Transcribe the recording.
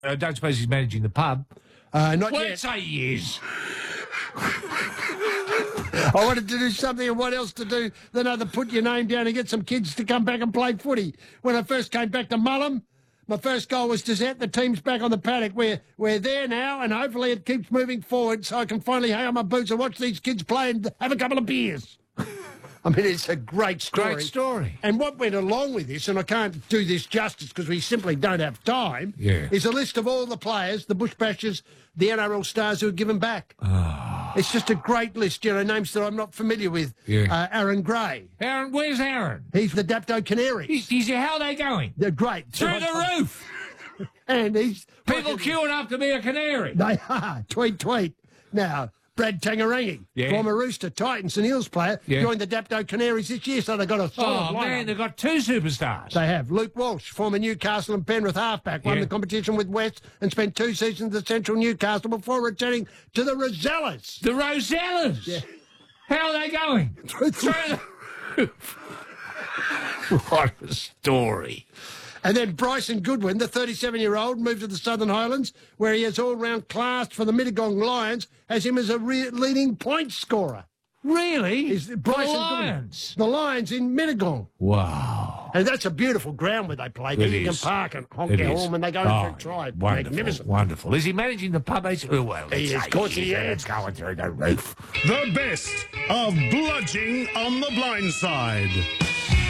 I don't suppose he's managing the pub. Not Well, yet. let's say he is. I wanted to do something, and what else to do than other put your name down and get some kids to come back and play footy. When I first came back to Mullum, my first goal was to set the teams back on the paddock. We're there now, and hopefully it keeps moving forward so I can finally hang on my boots and watch these kids play and have a couple of beers. I mean, it's a great story. Great story. And what went along with this, and I can't do this justice because we simply don't have time, is a list of all the players, the Bush Bashers, the NRL stars who are given back. It's just a great list, you know, names that I'm not familiar with. Aaron Gray. Aaron, where's Aaron? He's the Dapto Canaries. How are they going? They're great. Through the roof. And he's... People queuing up to be a canary. They are. Tweet. Now, Brad Tangarangi, former Rooster, Titans and Eels player, joined the Dapto Canaries this year, so they've got a solid lineup. Man, they've got two superstars. They have. Luke Walsh, former Newcastle and Penrith halfback, won the competition with West and spent 2 seasons at Central Newcastle before returning to the Rosellas. The Rosellas? Yeah. How are they going? Through the roof. What a story. And then Bryson Goodwin, the 37-year-old, moved to the Southern Highlands, where he has all-round class for the Mittagong Lions, has him as a leading point scorer. Really? Bryson Lions? Goodwin. The Lions in Mittagong. Wow. And that's a beautiful ground where they play. Gilligan Park and Honker Home, and they go through Tribe. Wonderful, magnificent. Wonderful. Is he managing the pub? Oh, well, he is. Of course he is. It's going through the roof. The best of Bludging on the Blind Side.